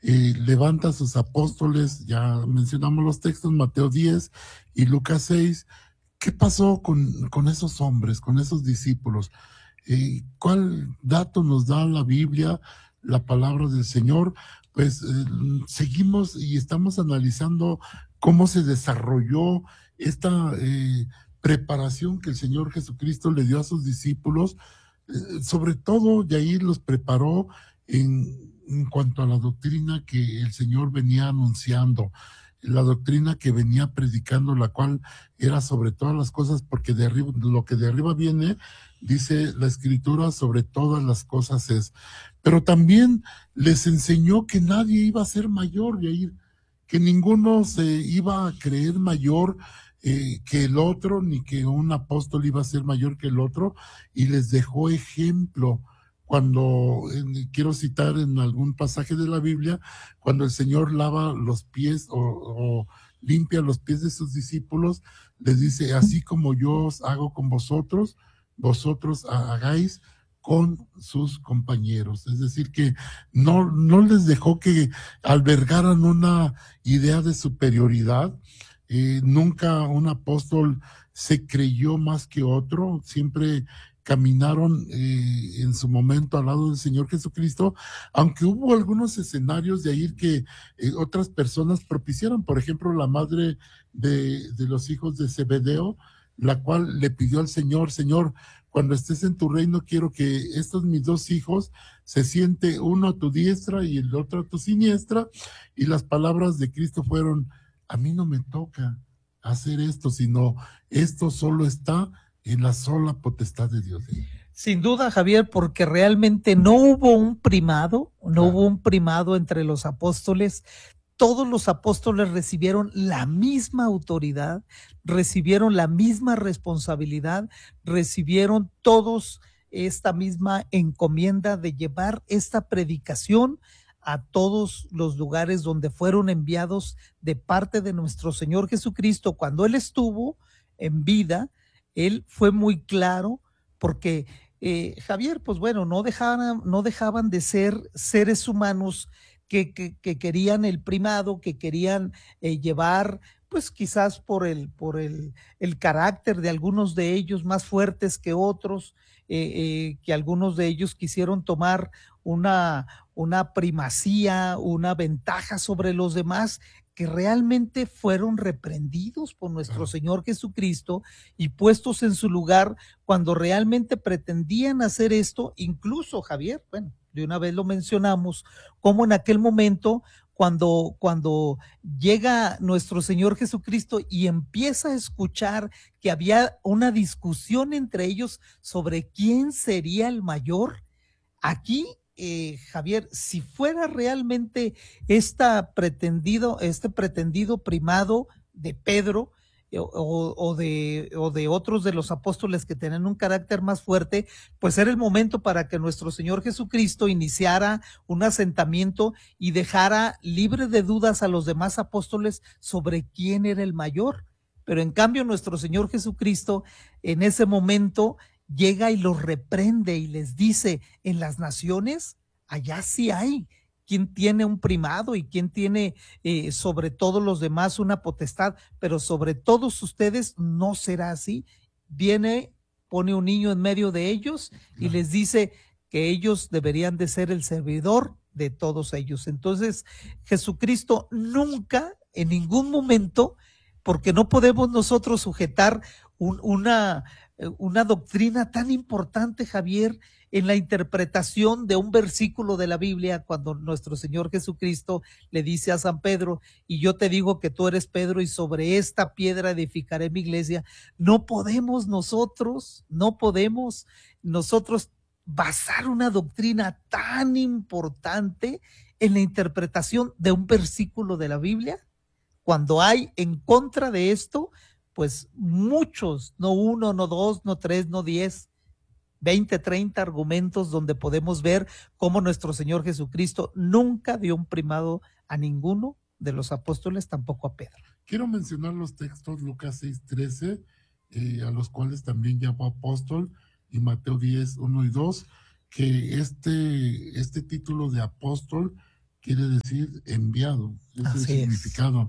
levanta a sus apóstoles, ya mencionamos los textos, Mateo 10 y Lucas 6. ¿Qué pasó con esos hombres, con esos discípulos? ¿Cuál dato nos da la Biblia, la palabra del Señor? Pues seguimos y estamos analizando cómo se desarrolló esta preparación que el Señor Jesucristo le dio a sus discípulos. Sobre todo, Yair los preparó en cuanto a la doctrina que el Señor venía anunciando, la doctrina que venía predicando, la cual era sobre todas las cosas, porque de arriba, lo que de arriba viene, dice la Escritura, sobre todas las cosas es. Pero también les enseñó que nadie iba a ser mayor, Yair, que ninguno se iba a creer mayor que el otro, ni que un apóstol iba a ser mayor que el otro, y les dejó ejemplo. Cuando, quiero citar en algún pasaje de la Biblia, cuando el Señor lava los pies o limpia los pies de sus discípulos, les dice, así como yo os hago con vosotros, vosotros hagáis con sus compañeros. Es decir, que no les dejó que albergaran una idea de superioridad. Nunca un apóstol se creyó más que otro, siempre caminaron en su momento al lado del Señor Jesucristo, aunque hubo algunos escenarios de ahí que otras personas propiciaron, por ejemplo, la madre de los hijos de Zebedeo, la cual le pidió al Señor, Señor, cuando estés en tu reino, quiero que estos mis dos hijos se siente uno a tu diestra y el otro a tu siniestra, y las palabras de Cristo fueron, a mí no me toca hacer esto, sino esto solo está en la sola potestad de Dios. Sin duda, Javier, porque realmente no hubo un primado, hubo un primado entre los apóstoles. Todos los apóstoles recibieron la misma autoridad, recibieron la misma responsabilidad, recibieron todos esta misma encomienda de llevar esta predicación a todos los lugares donde fueron enviados de parte de nuestro Señor Jesucristo. Cuando Él estuvo en vida, Él fue muy claro porque Javier, pues bueno, no dejaban de ser seres humanos que querían el primado, que querían llevar, pues quizás por el carácter de algunos de ellos más fuertes que otros, que algunos de ellos quisieron tomar una primacía, una ventaja sobre los demás, que realmente fueron reprendidos por nuestro Señor Jesucristo y puestos en su lugar cuando realmente pretendían hacer esto. Incluso, Javier, bueno, de una vez lo mencionamos, como en aquel momento cuando llega nuestro Señor Jesucristo y empieza a escuchar que había una discusión entre ellos sobre quién sería el mayor. Aquí, Javier, si fuera realmente este pretendido primado de Pedro o de otros de los apóstoles que tienen un carácter más fuerte, pues era el momento para que nuestro Señor Jesucristo iniciara un asentamiento y dejara libre de dudas a los demás apóstoles sobre quién era el mayor. Pero en cambio nuestro Señor Jesucristo en ese momento llega y los reprende y les dice, en las naciones, allá sí hay quien tiene un primado y quien tiene sobre todos los demás una potestad, pero sobre todos ustedes no será así. Viene, pone un niño en medio de ellos y les dice que ellos deberían de ser el servidor de todos ellos. Entonces, Jesucristo nunca, en ningún momento, porque no podemos nosotros sujetar una doctrina tan importante, Javier, en la interpretación de un versículo de la Biblia, cuando nuestro Señor Jesucristo le dice a San Pedro, y yo te digo que tú eres Pedro y sobre esta piedra edificaré mi iglesia. No podemos nosotros basar una doctrina tan importante en la interpretación de un versículo de la Biblia, cuando hay en contra de esto pues muchos, no uno, no dos, no tres, no 10, 20, 30 argumentos donde podemos ver cómo nuestro Señor Jesucristo nunca dio un primado a ninguno de los apóstoles, tampoco a Pedro. Quiero mencionar los textos Lucas 6:13, a los cuales también llamó apóstol, y Mateo 10:1 y 2, que este título de apóstol quiere decir enviado, ese es el Así es. significado.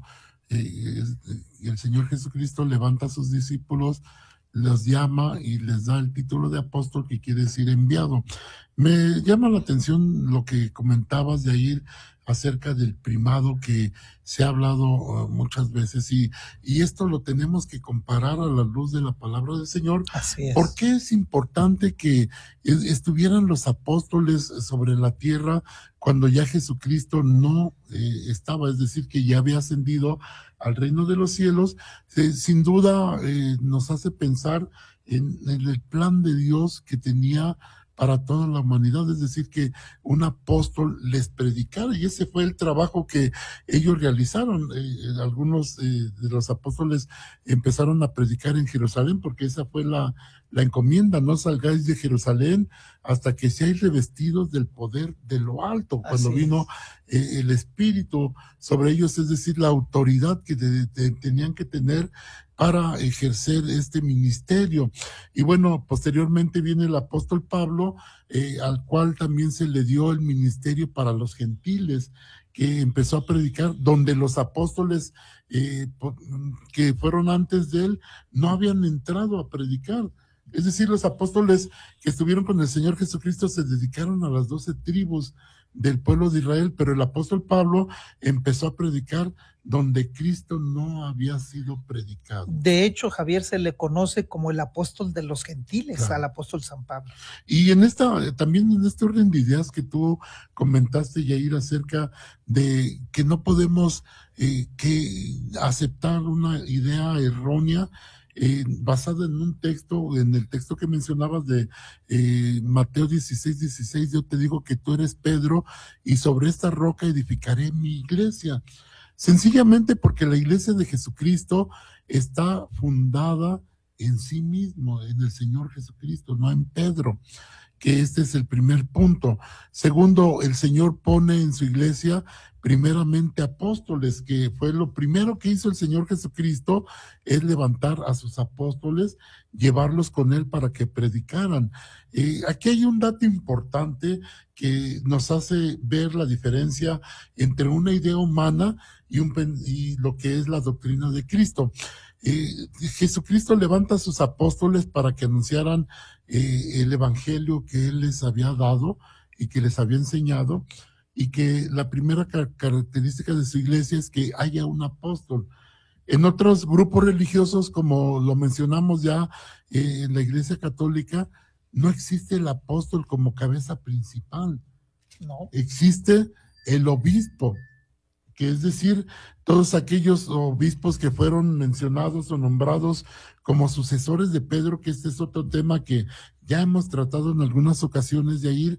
El Señor Jesucristo levanta a sus discípulos, los llama y les da el título de apóstol, que quiere decir enviado. Me llama la atención lo que comentabas de ahí acerca del primado, que se ha hablado muchas veces, y esto lo tenemos que comparar a la luz de la palabra del Señor. Así ¿Por es. qué es importante que estuvieran los apóstoles sobre la tierra cuando ya Jesucristo no estaba? Es decir, que ya había ascendido al reino de los cielos. Sin duda nos hace pensar en el plan de Dios que tenía para toda la humanidad, es decir, que un apóstol les predicara, y ese fue el trabajo que ellos realizaron. Algunos de los apóstoles empezaron a predicar en Jerusalén, porque esa fue la encomienda: no salgáis de Jerusalén hasta que seáis revestidos del poder de lo alto. Cuando Así vino el Espíritu sobre ellos, es decir, la autoridad que tenían que tener para ejercer este ministerio. Y bueno, posteriormente viene el apóstol Pablo, al cual también se le dio el ministerio para los gentiles, que empezó a predicar donde los apóstoles que fueron antes de él no habían entrado a predicar. Es decir, los apóstoles que estuvieron con el Señor Jesucristo se dedicaron a las 12 tribus del pueblo de Israel, pero el apóstol Pablo empezó a predicar donde Cristo no había sido predicado. De hecho, Javier, se le conoce como el apóstol de los gentiles, Claro. al apóstol San Pablo. Y también en este orden de ideas que tú comentaste, Yair, acerca de que no podemos que aceptar una idea errónea basada en un texto, en el texto que mencionabas de Mateo 16:16, yo te digo que tú eres Pedro, y sobre esta roca edificaré mi iglesia. Sencillamente porque la iglesia de Jesucristo está fundada en sí mismo, en el Señor Jesucristo, no en Pedro, que este es el primer punto. Segundo, el Señor pone en su iglesia primeramente apóstoles, que fue lo primero que hizo el Señor Jesucristo, es levantar a sus apóstoles, llevarlos con él para que predicaran. Aquí hay un dato importante que nos hace ver la diferencia entre una idea humana y lo que es la doctrina de Cristo. Jesucristo levanta a sus apóstoles para que anunciaran el evangelio que él les había dado y que les había enseñado, y que la primera característica de su iglesia es que haya un apóstol. En otros grupos religiosos, como lo mencionamos ya en la iglesia católica, no existe el apóstol como cabeza principal. No. Existe el obispo, que es decir, todos aquellos obispos que fueron mencionados o nombrados como sucesores de Pedro, que este es otro tema que ya hemos tratado en algunas ocasiones, de ir,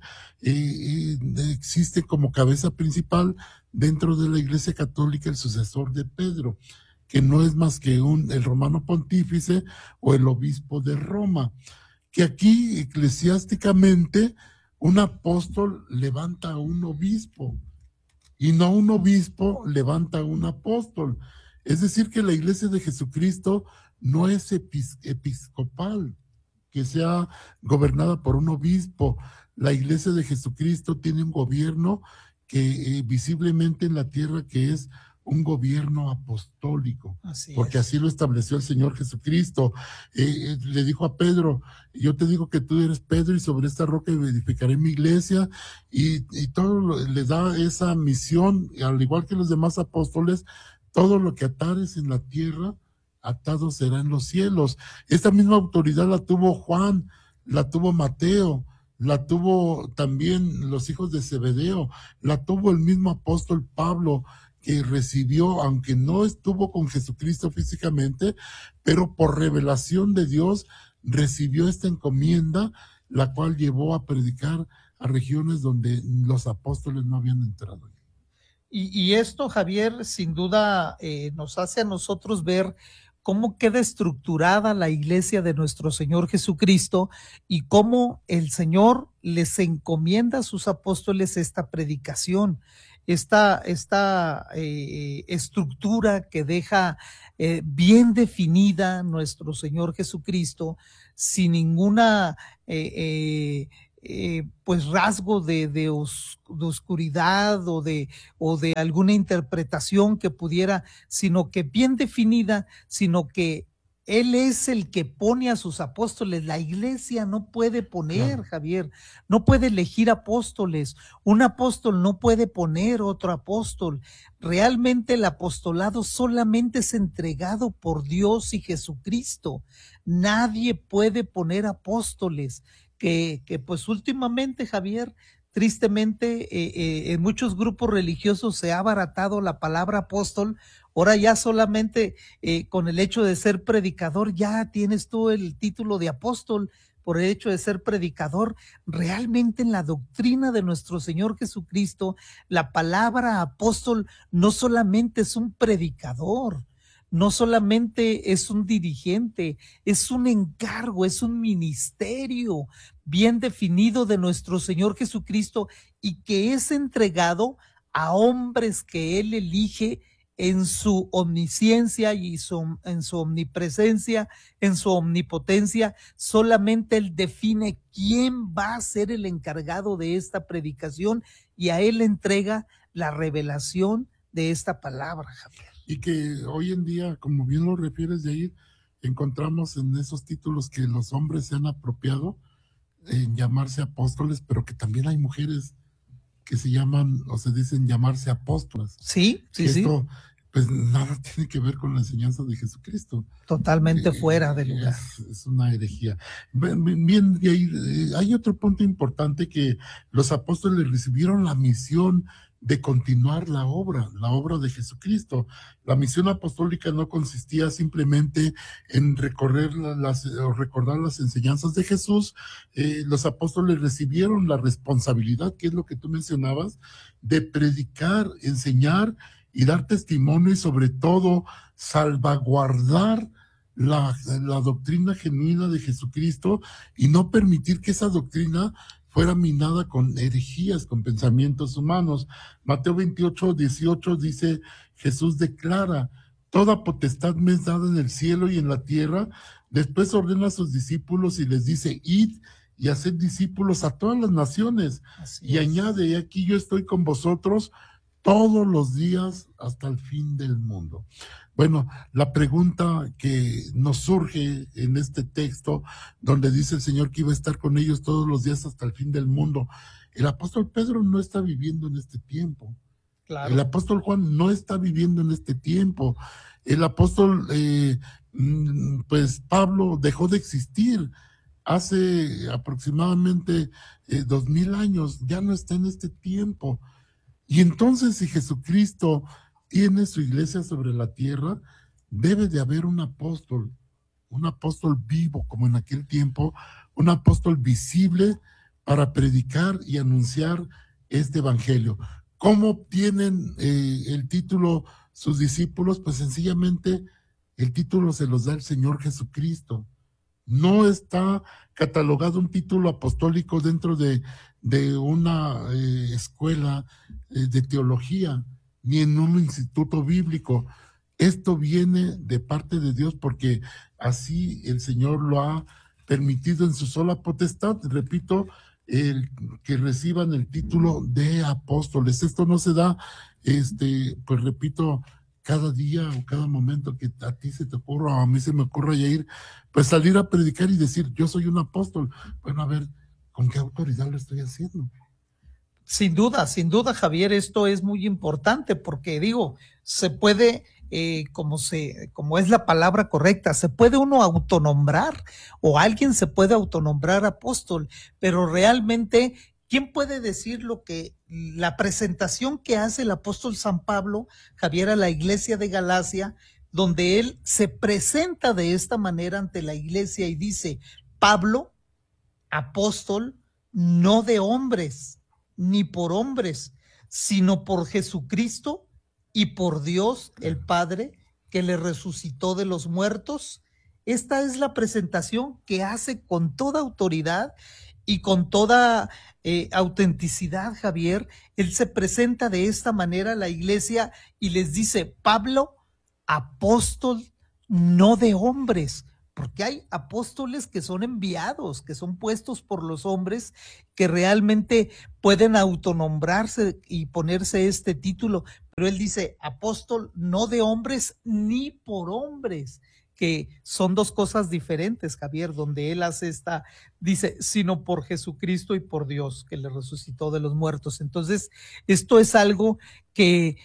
existe como cabeza principal dentro de la Iglesia Católica el sucesor de Pedro, que no es más que el romano pontífice o el obispo de Roma, que aquí eclesiásticamente un apóstol levanta a un obispo, y no un obispo levanta a un apóstol. Es decir, que la iglesia de Jesucristo no es episcopal, que sea gobernada por un obispo. La iglesia de Jesucristo tiene un gobierno que visiblemente en la tierra, que es un gobierno apostólico, porque así lo estableció el Señor Jesucristo. Le dijo a Pedro: yo te digo que tú eres Pedro, y sobre esta roca edificaré mi iglesia, y todo le da esa misión, al igual que los demás apóstoles: todo lo que atares en la tierra, atado será en los cielos. Esta misma autoridad la tuvo Juan, la tuvo Mateo, la tuvo también los hijos de Zebedeo, la tuvo el mismo apóstol Pablo, que recibió, aunque no estuvo con Jesucristo físicamente, pero por revelación de Dios recibió esta encomienda, la cual llevó a predicar a regiones donde los apóstoles no habían entrado. Y esto, Javier, sin duda nos hace a nosotros ver cómo queda estructurada la iglesia de nuestro Señor Jesucristo, y cómo el Señor les encomienda a sus apóstoles esta predicación, esta estructura que deja bien definida nuestro Señor Jesucristo, sin ninguna pues rasgo de oscuridad o de alguna interpretación que pudiera, sino que bien definida, sino que él es el que pone a sus apóstoles. La iglesia no puede poner, Claro. Javier, no puede elegir apóstoles. Un apóstol no puede poner otro apóstol. Realmente el apostolado solamente es entregado por Dios y Jesucristo. Nadie puede poner apóstoles. Que pues últimamente, Javier, tristemente, en muchos grupos religiosos se ha abaratado la palabra apóstol. Ahora ya solamente con el hecho de ser predicador, ya tienes tú el título de apóstol por el hecho de ser predicador. Realmente en la doctrina de nuestro Señor Jesucristo, la palabra apóstol no solamente es un predicador, no solamente es un dirigente, es un encargo, es un ministerio bien definido de nuestro Señor Jesucristo y que es entregado a hombres que Él elige en su omnisciencia y en su omnipresencia, en su omnipotencia. Solamente Él define quién va a ser el encargado de esta predicación y a Él le entrega la revelación de esta palabra, Javier. Y que hoy en día, como bien lo refieres de ahí, encontramos en esos títulos que los hombres se han apropiado en llamarse apóstoles, pero que también hay mujeres que se llaman o se dicen llamarse apóstolas. Sí, sí, Que sí. esto, pues nada tiene que ver con la enseñanza de Jesucristo. Totalmente fuera de lugar. Es una herejía. Bien, hay otro punto importante, que los apóstoles recibieron la misión de continuar la obra de Jesucristo. La misión apostólica no consistía simplemente en recordar las enseñanzas de Jesús. Los apóstoles recibieron la responsabilidad, que es lo que tú mencionabas, de predicar, enseñar y dar testimonio, y sobre todo salvaguardar la doctrina genuina de Jesucristo y no permitir que esa doctrina fuera minada con herejías, con pensamientos humanos. Mateo 28:18 dice, Jesús declara, toda potestad me es dada en el cielo y en la tierra. Después ordena a sus discípulos y les dice, id y haced discípulos a todas las naciones. Y añade, aquí yo estoy con vosotros todos los días hasta el fin del mundo. Bueno, la pregunta que nos surge en este texto, donde dice el Señor que iba a estar con ellos todos los días hasta el fin del mundo, el apóstol Pedro no está viviendo en este tiempo. Claro. El apóstol Juan no está viviendo en este tiempo. El apóstol, pues Pablo dejó de existir hace aproximadamente 2000 años, ya no está en este tiempo. Y entonces, si Jesucristo tiene su iglesia sobre la tierra, debe de haber un apóstol vivo como en aquel tiempo, un apóstol visible para predicar y anunciar este evangelio. ¿Cómo obtienen el título sus discípulos? Pues sencillamente el título se los da el Señor Jesucristo. No está catalogado un título apostólico dentro de una escuela de teología, ni en un instituto bíblico. Esto viene de parte de Dios, porque así el Señor lo ha permitido en su sola potestad. Repito, que reciban el título de apóstoles. Esto no se da, pues repito, cada día o cada momento que a ti se te ocurra o a mí se me ocurra, Yair, pues salir a predicar y decir, yo soy un apóstol. Bueno, a ver, ¿con qué autoridad lo estoy haciendo? Sin duda, Javier, esto es muy importante porque digo, se puede, como es la palabra correcta, se puede uno autonombrar o alguien se puede autonombrar apóstol, pero realmente, ¿quién puede decir lo que la presentación que hace el apóstol San Pablo, Javier, a la iglesia de Galacia, donde él se presenta de esta manera ante la iglesia y dice, Pablo, apóstol, no de hombres, ni por hombres, sino por Jesucristo y por Dios el Padre, que le resucitó de los muertos? Esta es la presentación que hace con toda autoridad y con toda autenticidad, Javier. Él se presenta de esta manera a la iglesia y les dice, Pablo, apóstol no de hombres, porque hay apóstoles que son enviados, que son puestos por los hombres, que realmente pueden autonombrarse y ponerse este título, pero él dice apóstol no de hombres ni por hombres, que son dos cosas diferentes, Javier, donde él hace dice, sino por Jesucristo y por Dios, que le resucitó de los muertos. Entonces, esto es algo que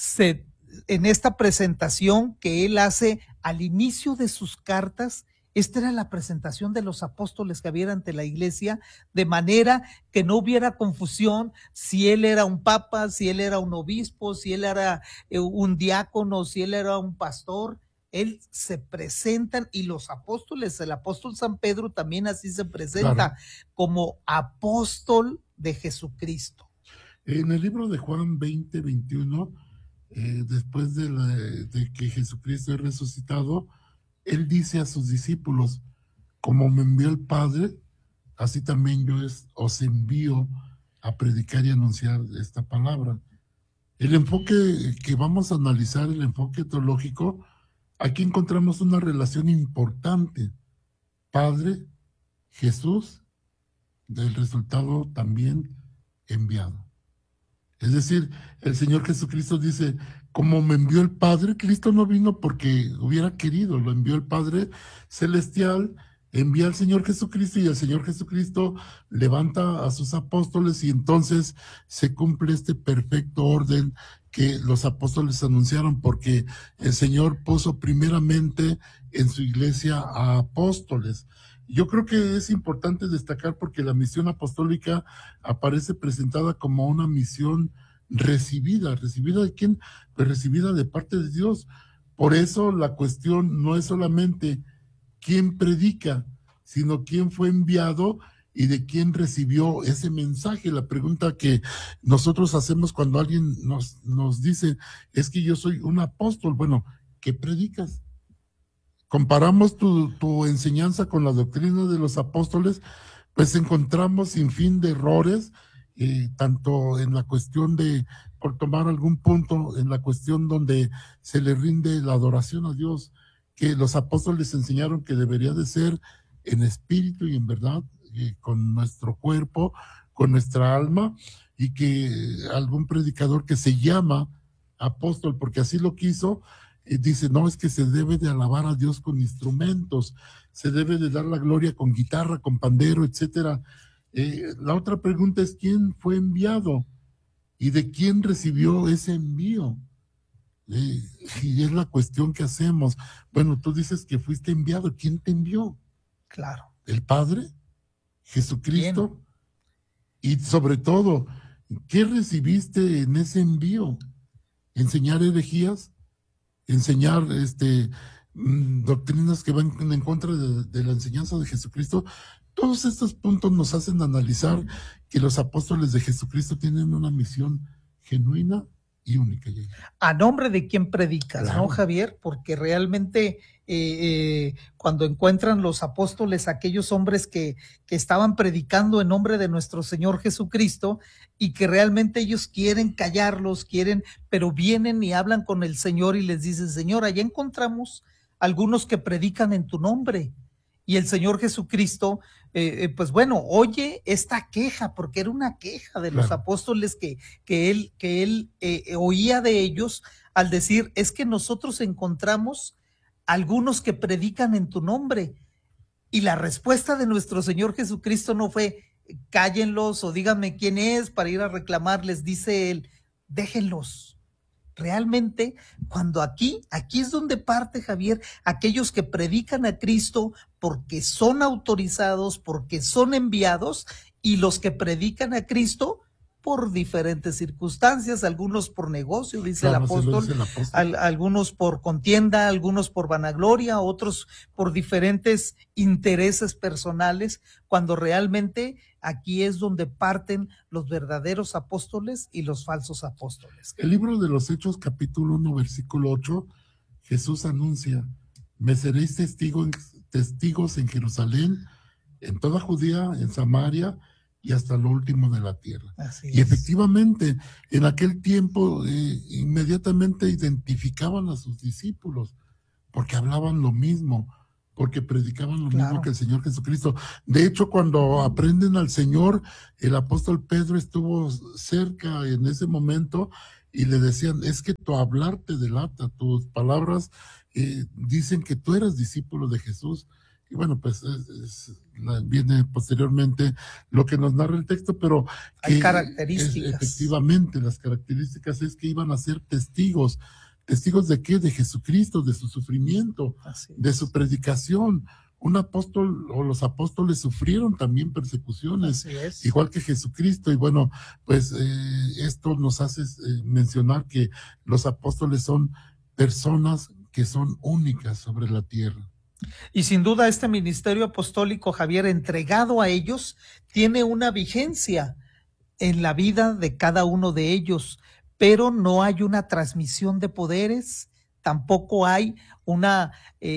en esta presentación que él hace al inicio de sus cartas, esta era la presentación de los apóstoles que había ante la iglesia, de manera que no hubiera confusión si él era un papa, si él era un obispo, si él era un diácono, si él era un pastor. Él se presentan, y los apóstoles, el apóstol San Pedro también así se presenta, claro, como apóstol de Jesucristo. En el libro de Juan 20:21, después de que Jesucristo es resucitado, él dice a sus discípulos, como me envió el Padre, así también yo os envío a predicar y anunciar esta palabra. El enfoque que vamos a analizar, el enfoque teológico, aquí encontramos una relación importante. Padre, Jesús, del resultado también enviado. Es decir, el Señor Jesucristo dice, como me envió el Padre, Cristo no vino porque hubiera querido, lo envió el Padre Celestial, envía al Señor Jesucristo y el Señor Jesucristo levanta a sus apóstoles y entonces se cumple este perfecto orden que los apóstoles anunciaron, porque el Señor puso primeramente en su iglesia a apóstoles. Yo creo que es importante destacar porque la misión apostólica aparece presentada como una misión recibida. ¿Recibida de quién? Pues recibida de parte de Dios. Por eso la cuestión no es solamente quién predica, sino quién fue enviado y de quién recibió ese mensaje. La pregunta que nosotros hacemos cuando alguien nos dice, es que yo soy un apóstol. Bueno, ¿qué predicas? Comparamos tu enseñanza con la doctrina de los apóstoles, pues encontramos sin fin de errores, tanto en la cuestión por tomar algún punto, en la cuestión donde se le rinde la adoración a Dios, que los apóstoles enseñaron que debería de ser en espíritu y en verdad, con nuestro cuerpo, con nuestra alma, y que algún predicador que se llama apóstol, porque así lo quiso, dice, no, es que se debe de alabar a Dios con instrumentos, se debe de dar la gloria con guitarra, con pandero, etcétera. La otra pregunta es, ¿quién fue enviado? ¿Y de quién recibió ese envío? Y es la cuestión que hacemos. Bueno, tú dices que fuiste enviado, ¿quién te envió? Claro. ¿El Padre? ¿Jesucristo? ¿Quién? Y sobre todo, ¿qué recibiste en ese envío? ¿Enseñar herejías? Enseñar doctrinas que van en contra de la enseñanza de Jesucristo. Todos estos puntos nos hacen analizar que los apóstoles de Jesucristo tienen una misión genuina y única. A nombre de quién predicas, claro, ¿no, Javier? Porque realmente cuando encuentran los apóstoles aquellos hombres que estaban predicando en nombre de nuestro Señor Jesucristo y que realmente ellos quieren callarlos, pero vienen y hablan con el Señor y les dicen, Señor, allá encontramos algunos que predican en tu nombre. Y el Señor Jesucristo, pues bueno, oye esta queja, porque era una queja de los apóstoles que él oía de ellos al decir, es que nosotros encontramos algunos que predican en tu nombre. Y la respuesta de nuestro Señor Jesucristo no fue, cállenlos o díganme quién es para ir a reclamarles, dice él, déjenlos. Realmente, cuando aquí es donde parte, Javier, aquellos que predican a Cristo porque son autorizados, porque son enviados, y los que predican a Cristo por diferentes circunstancias, algunos por negocio, dice el apóstol, algunos por contienda, algunos por vanagloria, otros por diferentes intereses personales, cuando realmente aquí es donde parten los verdaderos apóstoles y los falsos apóstoles. El libro de los Hechos, capítulo 1, versículo 8, Jesús anuncia, me seréis testigos en Jerusalén, en toda Judea, en Samaria y hasta lo último de la tierra. Y efectivamente, en aquel tiempo inmediatamente identificaban a sus discípulos, porque hablaban lo mismo, porque predicaban lo Claro. mismo que el Señor Jesucristo. De hecho, cuando aprenden al Señor, el apóstol Pedro estuvo cerca en ese momento y le decían, es que tu hablar te delata, tus palabras dicen que tú eres discípulo de Jesús. Y bueno, pues viene posteriormente lo que nos narra el texto, pero hay características. Efectivamente, las características es que iban a ser testigos. ¿Testigos de qué? De Jesucristo, de su sufrimiento, de su predicación. Un apóstol o los apóstoles sufrieron también persecuciones, igual que Jesucristo. Y bueno, pues esto nos hace mencionar que los apóstoles son personas que son únicas sobre la tierra. Y sin duda este ministerio apostólico, Javier, entregado a ellos, tiene una vigencia en la vida de cada uno de ellos, pero no hay una transmisión de poderes, tampoco hay una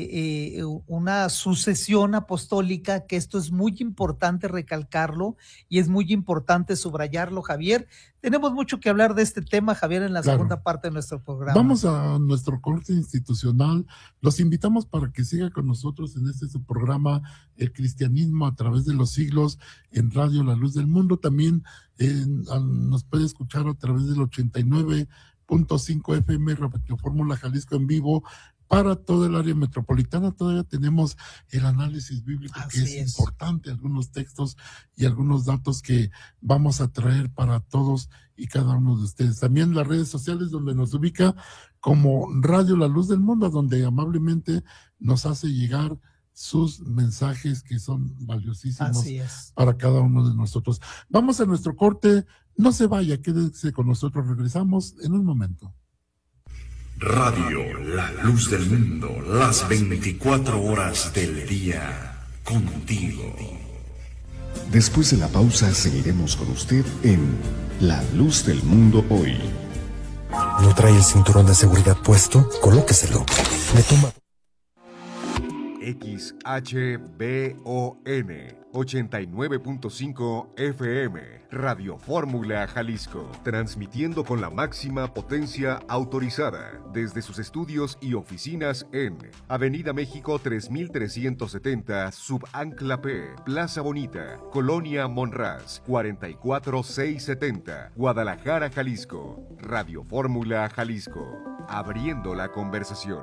sucesión apostólica, que esto es muy importante recalcarlo y es muy importante subrayarlo, Javier. Tenemos mucho que hablar de este tema, Javier, en la segunda parte de nuestro programa. Vamos a nuestro corte institucional. Los invitamos para que siga con nosotros en su programa El Cristianismo a través de los siglos en Radio La Luz del Mundo. También nos puede escuchar a través del 89.5 FM Radio Fórmula Jalisco en vivo para todo el área metropolitana. Todavía tenemos el análisis bíblico, que es importante, algunos textos y algunos datos que vamos a traer para todos y cada uno de ustedes. También las redes sociales, donde nos ubica como Radio La Luz del Mundo, donde amablemente nos hace llegar sus mensajes que son valiosísimos para cada uno de nosotros. Vamos a nuestro corte, no se vaya, quédese con nosotros, regresamos en un momento. Radio La Luz del Mundo, las 24 horas del día, contigo. Después de la pausa seguiremos con usted en La Luz del Mundo hoy. ¿No trae el cinturón de seguridad puesto? Colóqueselo. Me toma... XHBON 89.5 FM, Radio Fórmula Jalisco, transmitiendo con la máxima potencia autorizada desde sus estudios y oficinas en Avenida México 3370, Subancla P, Plaza Bonita, Colonia Monraz, 44670, Guadalajara, Jalisco. Radio Fórmula Jalisco, abriendo la conversación.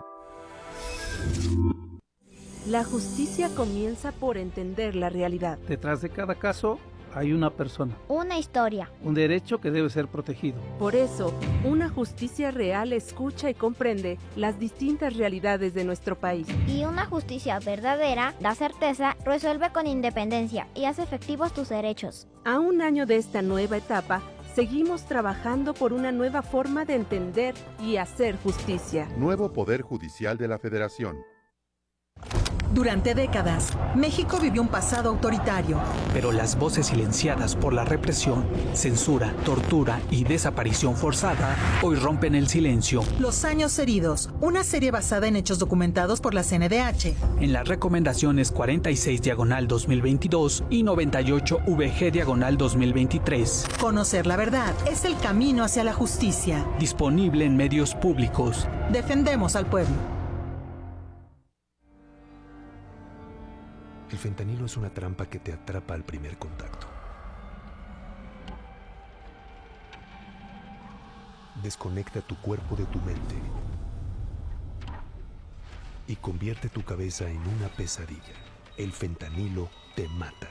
La justicia comienza por entender la realidad. Detrás de cada caso hay una persona. Una historia. Un derecho que debe ser protegido. Por eso, una justicia real escucha y comprende las distintas realidades de nuestro país. Y una justicia verdadera da certeza, resuelve con independencia y hace efectivos tus derechos. A un año de esta nueva etapa, seguimos trabajando por una nueva forma de entender y hacer justicia. Nuevo Poder Judicial de la Federación. Durante décadas, México vivió un pasado autoritario. Pero las voces silenciadas por la represión, censura, tortura y desaparición forzada hoy rompen el silencio. Los años heridos, una serie basada en hechos documentados por la CNDH. En las recomendaciones 46/2022 y 98/VG/2023. Conocer la verdad es el camino hacia la justicia. Disponible en medios públicos. Defendemos al pueblo. El fentanilo es una trampa que te atrapa al primer contacto. Desconecta tu cuerpo de tu mente y convierte tu cabeza en una pesadilla. El fentanilo te mata.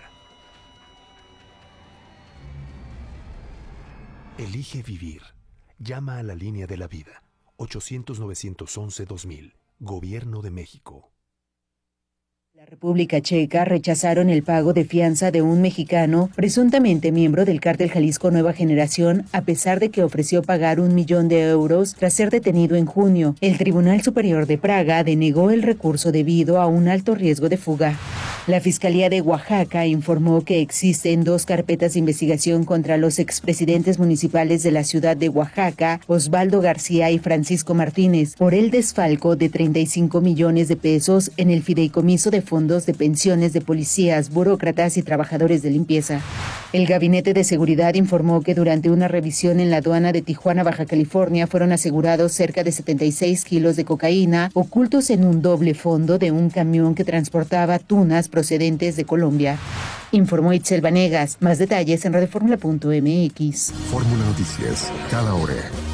Elige vivir. Llama a la línea de la vida. 800-911-2000. Gobierno de México. La República Checa rechazaron el pago de fianza de un mexicano presuntamente miembro del cártel Jalisco Nueva Generación, a pesar de que ofreció pagar 1 millón de euros tras ser detenido en junio. El Tribunal Superior de Praga denegó el recurso debido a un alto riesgo de fuga. La Fiscalía de Oaxaca informó que existen 2 carpetas de investigación contra los expresidentes municipales de la ciudad de Oaxaca, Osvaldo García y Francisco Martínez, por el desfalco de 35 millones de pesos en el fideicomiso de fondos de pensiones de policías, burócratas y trabajadores de limpieza. El Gabinete de Seguridad informó que durante una revisión en la aduana de Tijuana, Baja California, fueron asegurados cerca de 76 kilos de cocaína ocultos en un doble fondo de un camión que transportaba tunas procedentes de Colombia. Informó Itzel Vanegas. Más detalles en radioformula.mx. Fórmula Noticias, cada hora.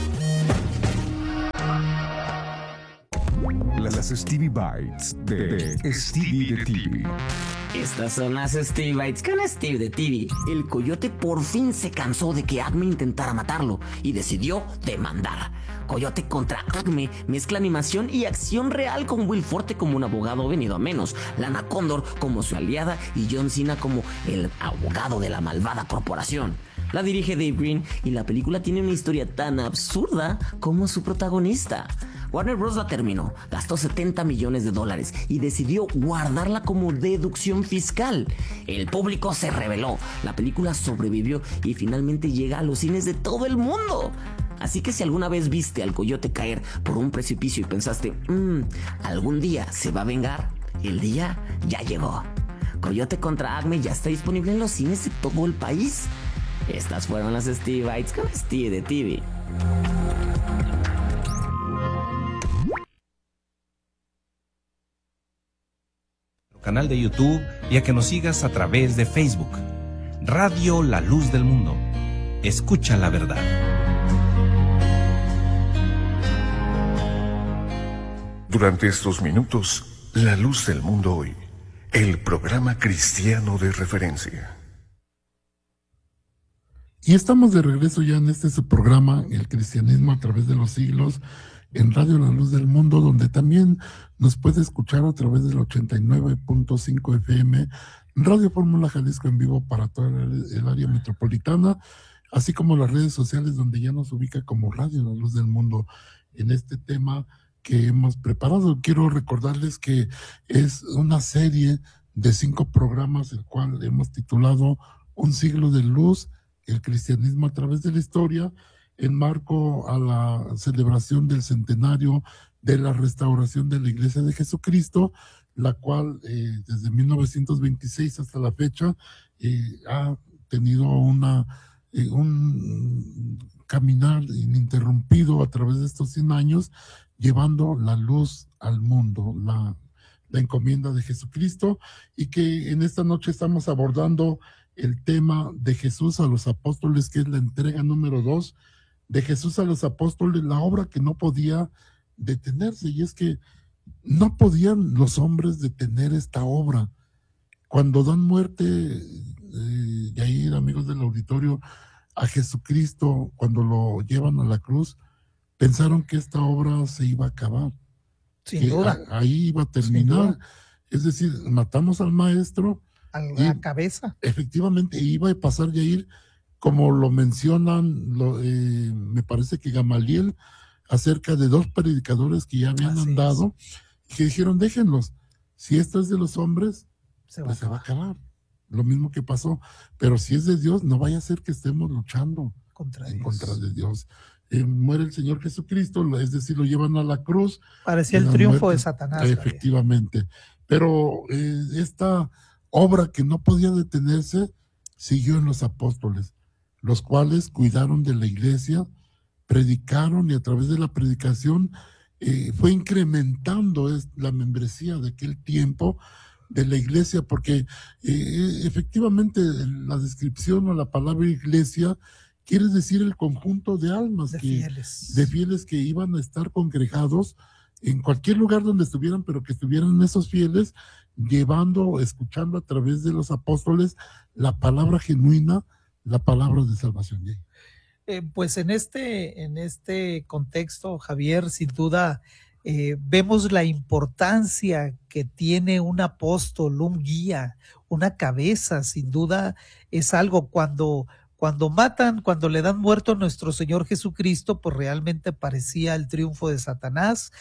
Las Stevie Bites de Stevie de TV. Estas son las Stevie Bites con Steve de TV. El coyote por fin se cansó de que Acme intentara matarlo y decidió demandar. Coyote contra Acme mezcla animación y acción real con Will Forte como un abogado venido a menos, Lana Condor como su aliada y John Cena como el abogado de la malvada corporación. La dirige Dave Green y la película tiene una historia tan absurda como su protagonista. Warner Bros. La terminó, gastó $70 millones y decidió guardarla como deducción fiscal. El público se rebeló, la película sobrevivió y finalmente llega a los cines de todo el mundo. Así que si alguna vez viste al coyote caer por un precipicio y pensaste, algún día se va a vengar, el día ya llegó. Coyote contra Acme ya está disponible en los cines de todo el país. Estas fueron las Stevie Bites con Steve de TV. Canal de YouTube y a que nos sigas a través de Facebook. Radio La Luz del Mundo. Escucha la verdad. Durante estos minutos, La Luz del Mundo Hoy, el programa cristiano de referencia. Y estamos de regreso ya en su programa, El Cristianismo a través de los siglos, en Radio La Luz del Mundo, donde también nos puede escuchar a través del 89.5 FM, Radio Fórmula Jalisco en vivo para toda el área metropolitana, así como las redes sociales donde ya nos ubica como Radio La Luz del Mundo en este tema que hemos preparado. Quiero recordarles que es una serie de 5 programas, el cual hemos titulado Un siglo de luz, el cristianismo a través de la historia, en marco a la celebración del centenario de la restauración de la Iglesia de Jesucristo, la cual desde 1926 hasta la fecha ha tenido un caminar ininterrumpido a través de estos 100 años, llevando la luz al mundo, la encomienda de Jesucristo, y que en esta noche estamos abordando el tema de Jesús a los apóstoles, que es la entrega número 2, de Jesús a los apóstoles, la obra que no podía detenerse, y es que no podían los hombres detener esta obra. Cuando dan muerte, y ahí, amigos del auditorio, a Jesucristo, cuando lo llevan a la cruz, pensaron que esta obra se iba a acabar. Sin duda. Ahí iba a terminar. Es decir, matamos al maestro. A la cabeza. Efectivamente, iba a pasar ya ir, como lo mencionan, me parece que Gamaliel, acerca de 2 predicadores que ya habían andado, y que dijeron, déjenlos, si esto es de los hombres, se va a acabar. Lo mismo que pasó, pero si es de Dios, no vaya a ser que estemos luchando en contra de Dios. Muere el Señor Jesucristo, es decir, lo llevan a la cruz. Parecía el triunfo de Satanás. Efectivamente. Pero esta obra que no podía detenerse siguió en los apóstoles, los cuales cuidaron de la iglesia, predicaron, y a través de la predicación fue incrementando la membresía de aquel tiempo de la iglesia, porque efectivamente la descripción o la palabra iglesia quiere decir el conjunto de almas, de fieles que iban a estar congregados en cualquier lugar donde estuvieran, pero que estuvieran esos fieles llevando, escuchando a través de los apóstoles la palabra genuina, la palabra de salvación. Pues en este contexto, Javier, sin duda vemos la importancia que tiene un apóstol, un guía, una cabeza. Sin duda es algo cuando matan, cuando le dan muerto a nuestro Señor Jesucristo, pues realmente parecía el triunfo de Satanás,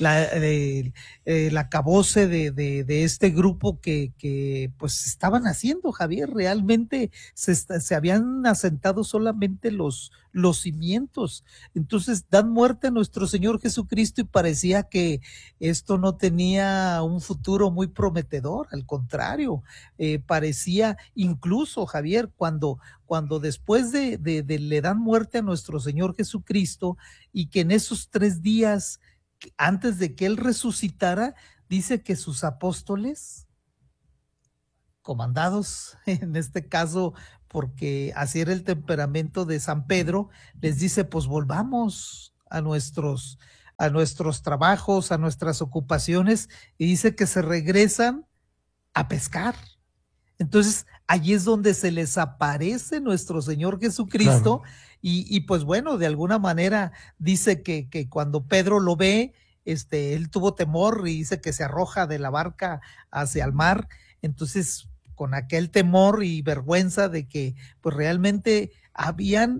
el acabose de este grupo que pues estaban haciendo, Javier. Realmente se habían asentado solamente los los cimientos. Entonces dan muerte a nuestro Señor Jesucristo y parecía que esto no tenía un futuro muy prometedor, al contrario, parecía incluso, Javier, cuando después de le dan muerte a nuestro Señor Jesucristo y que en esos 3 días antes de que Él resucitara, dice que sus apóstoles, comandados en este caso porque así era el temperamento de San Pedro, les dice, pues volvamos a nuestros trabajos, a nuestras ocupaciones, y dice que se regresan a pescar. Entonces, allí es donde se les aparece nuestro Señor Jesucristo, claro. y pues bueno, de alguna manera dice que cuando Pedro lo ve, él tuvo temor y dice que se arroja de la barca hacia el mar. Entonces, con aquel temor y vergüenza de que pues realmente habían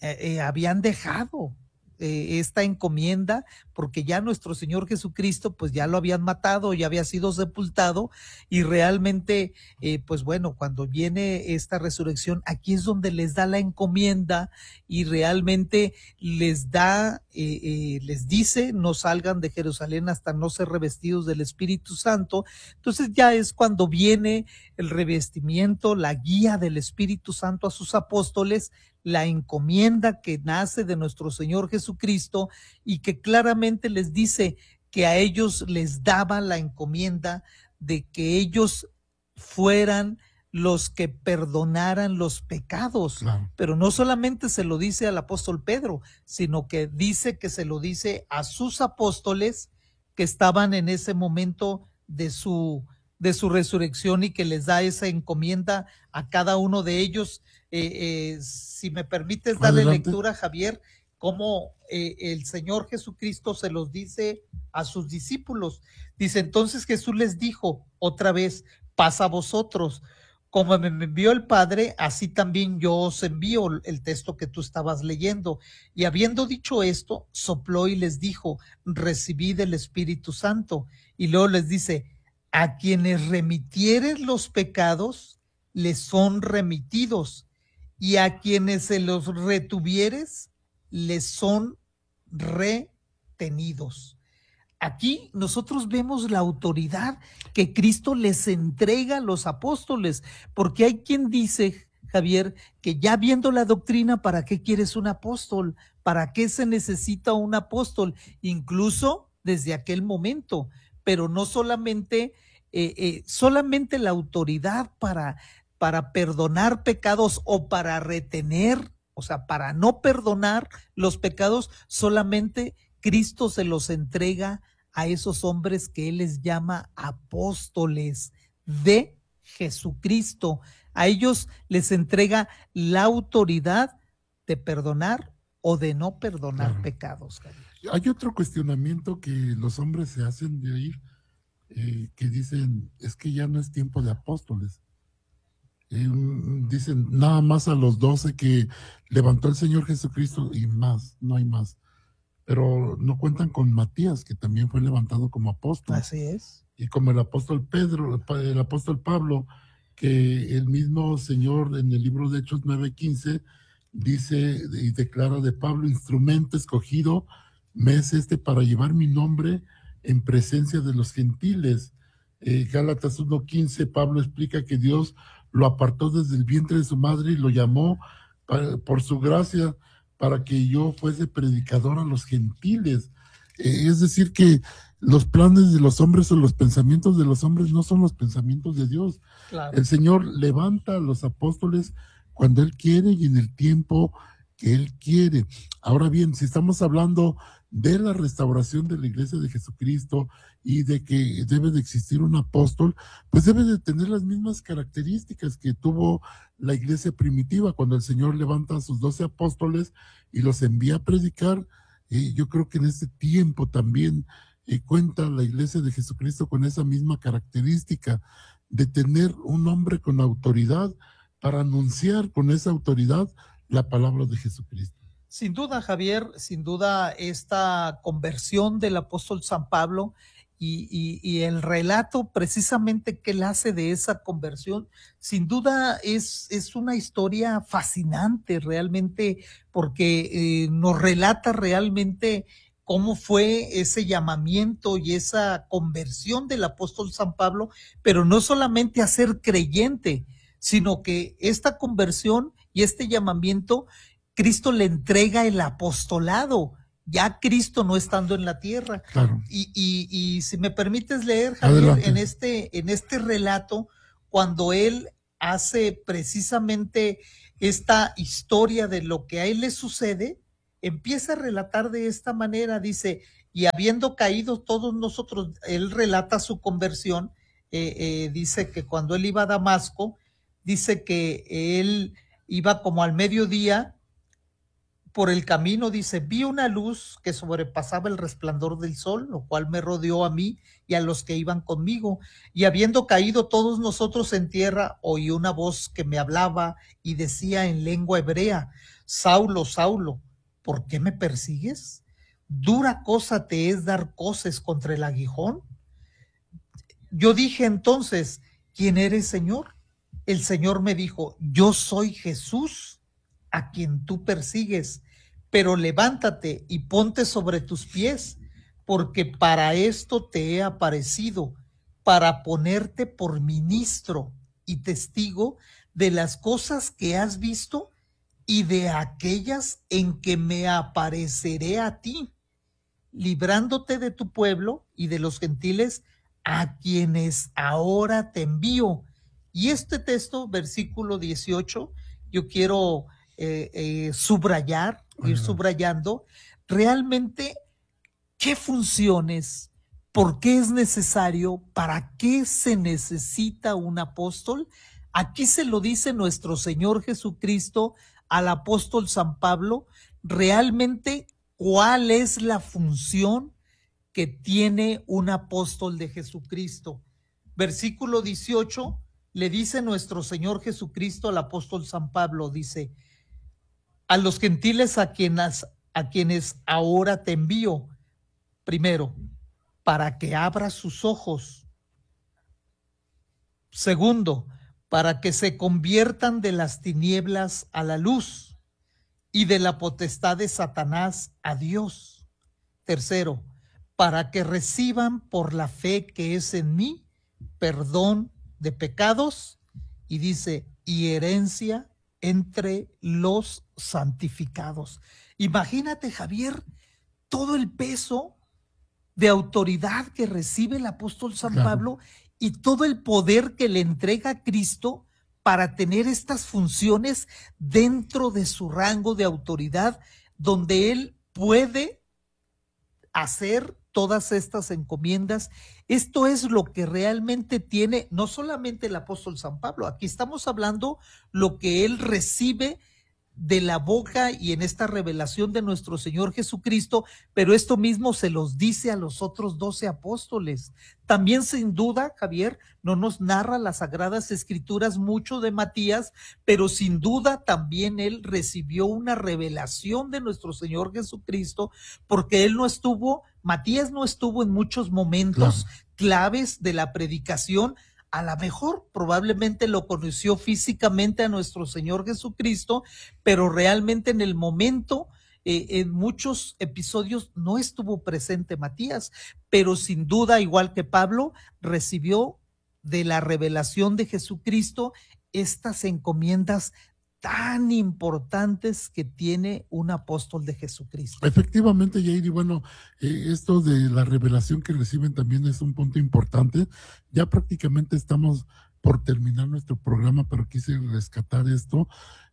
dejado esta encomienda, porque ya nuestro Señor Jesucristo pues ya lo habían matado, ya había sido sepultado, y realmente pues bueno, cuando viene esta resurrección, aquí es donde les da la encomienda y realmente les da, les dice, no salgan de Jerusalén hasta no ser revestidos del Espíritu Santo. Entonces ya es cuando viene el revestimiento, la guía del Espíritu Santo a sus apóstoles, la encomienda que nace de nuestro Señor Jesucristo y que claramente les dice que a ellos les daba la encomienda de que ellos fueran los que perdonaran los pecados. Claro. Pero no solamente se lo dice al apóstol Pedro, sino que dice que se lo dice a sus apóstoles que estaban en ese momento de su resurrección y que les da esa encomienda a cada uno de ellos. Si me permites darle lectura, Javier, cómo el Señor Jesucristo se los dice a sus discípulos. Dice, entonces Jesús les dijo otra vez, paz a vosotros, como me envió el Padre, así también yo os envío, el texto que tú estabas leyendo. Y habiendo dicho esto, sopló y les dijo, recibid el Espíritu Santo. Y luego les dice, a quienes remitieres los pecados, les son remitidos, y a quienes se los retuvieres, les son retenidos. Aquí nosotros vemos la autoridad que Cristo les entrega a los apóstoles, porque hay quien dice, Javier, que ya viendo la doctrina, ¿para qué quieres un apóstol? ¿Para qué se necesita un apóstol? Incluso desde aquel momento, pero no solamente, solamente la autoridad para perdonar pecados o para retener, o sea, para no perdonar los pecados, solamente Cristo se los entrega a esos hombres que Él les llama apóstoles de Jesucristo. A ellos les entrega la autoridad de perdonar o de no perdonar pecados. Hay otro cuestionamiento que los hombres se hacen de ahí, que dicen, es que ya no es tiempo de apóstoles. Dicen nada más a los 12 que levantó el Señor Jesucristo y más, no hay más. Pero no cuentan con Matías, que también fue levantado como apóstol. Así es. Y como el apóstol Pedro, el apóstol Pablo, que el mismo Señor en el libro de Hechos 9:15 dice y declara de Pablo, instrumento escogido me es para llevar mi nombre en presencia de los gentiles. Gálatas 1:15, Pablo explica que Dios lo apartó desde el vientre de su madre y lo llamó por su gracia para que yo fuese predicador a los gentiles. Es decir, que los planes de los hombres o los pensamientos de los hombres no son los pensamientos de Dios. Claro. El Señor levanta a los apóstoles cuando Él quiere y en el tiempo que Él quiere. Ahora bien, si estamos hablando de la restauración de la iglesia de Jesucristo y de que debe de existir un apóstol, pues debe de tener las mismas características que tuvo la iglesia primitiva cuando el Señor levanta a sus 12 apóstoles y los envía a predicar. Yo creo que en este tiempo también cuenta la iglesia de Jesucristo con esa misma característica de tener un hombre con autoridad para anunciar con esa autoridad la palabra de Jesucristo. Sin duda, Javier, sin duda esta conversión del apóstol San Pablo y el relato precisamente que él hace de esa conversión, sin duda es una historia fascinante realmente, porque nos relata realmente cómo fue ese llamamiento y esa conversión del apóstol San Pablo, pero no solamente a ser creyente, sino que esta conversión y este llamamiento, Cristo le entrega el apostolado, ya Cristo no estando en la tierra. Claro. Y si me permites leer, Javier, en este relato, cuando él hace precisamente esta historia de lo que a él le sucede, empieza a relatar de esta manera, dice, y habiendo caído todos nosotros, él relata su conversión, dice que cuando él iba a Damasco, dice que él iba como al mediodía, por el camino, dice, vi una luz que sobrepasaba el resplandor del sol, lo cual me rodeó a mí y a los que iban conmigo. Y habiendo caído todos nosotros en tierra, oí una voz que me hablaba y decía en lengua hebrea, Saulo, Saulo, ¿por qué me persigues? ¿Dura cosa te es dar coces contra el aguijón? Yo dije entonces, ¿quién eres, Señor? El Señor me dijo, yo soy Jesús, a quien tú persigues, pero levántate y ponte sobre tus pies, porque para esto te he aparecido, para ponerte por ministro y testigo de las cosas que has visto y de aquellas en que me apareceré a ti, librándote de tu pueblo y de los gentiles a quienes ahora te envío. Y este texto, versículo 18, yo quiero subrayar, ir subrayando realmente qué funciones, por qué es necesario, para qué se necesita un apóstol. Aquí se lo dice nuestro Señor Jesucristo al apóstol San Pablo, realmente cuál es la función que tiene un apóstol de Jesucristo. Versículo 18, le dice nuestro Señor Jesucristo al apóstol San Pablo, dice, a los gentiles a quienes ahora te envío, primero, para que abras sus ojos. Segundo, para que se conviertan de las tinieblas a la luz y de la potestad de Satanás a Dios. Tercero, para que reciban por la fe que es en mí perdón de pecados, y dice, y herencia entre los santificados. Imagínate, Javier, todo el peso de autoridad que recibe el apóstol San Pablo y todo el poder que le entrega a Cristo para tener estas funciones dentro de su rango de autoridad, donde él puede hacer todas estas encomiendas. Esto es lo que realmente tiene no solamente el apóstol San Pablo, aquí estamos hablando lo que él recibe de la boca y en esta revelación de nuestro Señor Jesucristo, pero esto mismo se los dice a los otros 12 apóstoles. También sin duda, Javier, no nos narra las Sagradas Escrituras mucho de Matías, pero sin duda también él recibió una revelación de nuestro Señor Jesucristo, porque Matías no estuvo en muchos momentos claves de la predicación. A lo mejor probablemente lo conoció físicamente a nuestro Señor Jesucristo, pero realmente en el momento, en muchos episodios no estuvo presente Matías, pero sin duda, igual que Pablo, recibió de la revelación de Jesucristo estas encomiendas tan importantes que tiene un apóstol de Jesucristo. Efectivamente, Yairi, bueno, esto de la revelación que reciben también es un punto importante. Ya prácticamente estamos por terminar nuestro programa, pero quise rescatar esto.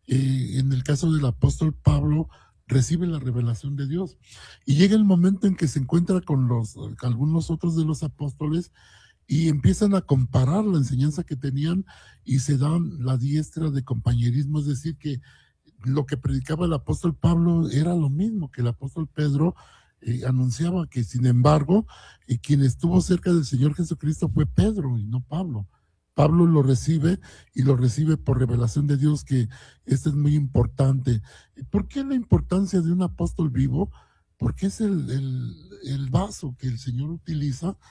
En el caso del apóstol Pablo, recibe la revelación de Dios y llega el momento en que se encuentra con algunos otros de los apóstoles y empiezan a comparar la enseñanza que tenían y se dan la diestra de compañerismo, es decir, que lo que predicaba el apóstol Pablo era lo mismo que el apóstol Pedro anunciaba, que sin embargo, quien estuvo cerca del Señor Jesucristo fue Pedro y no Pablo. Pablo lo recibe y lo recibe por revelación de Dios, que esto es muy importante. ¿Por qué la importancia de un apóstol vivo? Porque es el vaso que el Señor utiliza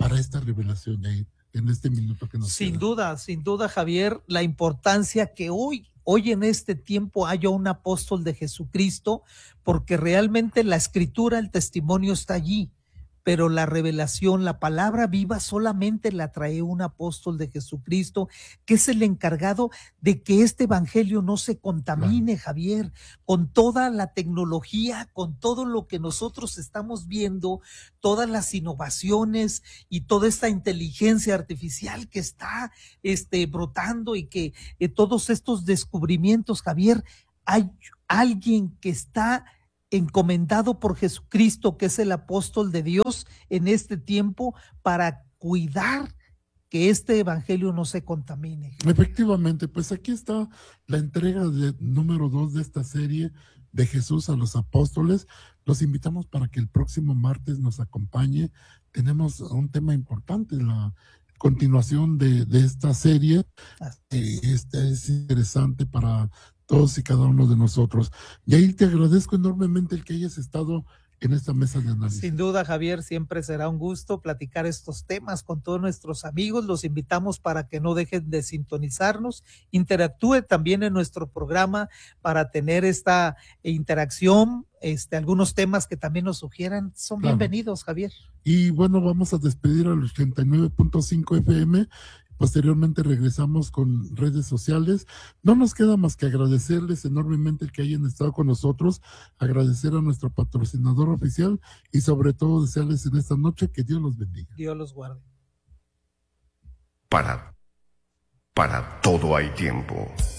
para esta revelación, Yair, en este minuto que nos Sin queda? duda, Javier, la importancia que hoy en este tiempo haya un apóstol de Jesucristo, porque realmente la escritura, el testimonio está allí, pero la revelación, la palabra viva solamente la trae un apóstol de Jesucristo, que es el encargado de que este evangelio no se contamine, Javier, con toda la tecnología, con todo lo que nosotros estamos viendo, todas las innovaciones y toda esta inteligencia artificial que está brotando, y que todos estos descubrimientos, Javier, hay alguien que está encomendado por Jesucristo, que es el apóstol de Dios en este tiempo, para cuidar que este evangelio no se contamine. Efectivamente, pues aquí está la entrega número 2 de esta serie de Jesús a los apóstoles. Los invitamos para que el próximo martes nos acompañe. Tenemos un tema importante, la continuación de esta serie. Es interesante para todos y cada uno de nosotros. Y ahí te agradezco enormemente el que hayas estado en esta mesa de análisis. Sin duda, Javier, siempre será un gusto platicar estos temas con todos nuestros amigos. Los invitamos para que no dejen de sintonizarnos, interactúe también en nuestro programa para tener esta interacción. Algunos temas que también nos sugieran son bienvenidos, Javier. Y bueno, vamos a despedir al 89.5 FM. Posteriormente regresamos con redes sociales. No nos queda más que agradecerles enormemente el que hayan estado con nosotros, agradecer a nuestro patrocinador oficial y sobre todo desearles en esta noche que Dios los bendiga. Dios los guarde. Para todo hay tiempo.